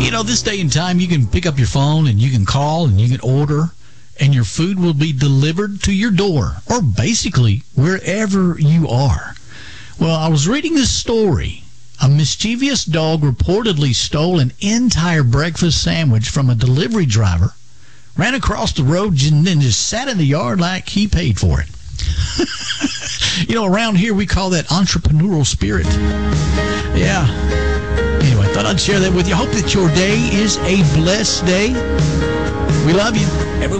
This day and time, you can pick up your phone and you can call and you can order, and your food will be delivered to your door, or basically wherever you are. Well, I was reading this story. A mischievous dog reportedly stole an entire breakfast sandwich from a delivery driver, ran across the road, and then just sat in the yard like he paid for it. Around here we call that entrepreneurial spirit. Yeah. Anyway, thought I'd share that with you. Hope that your day is a blessed day. We love you.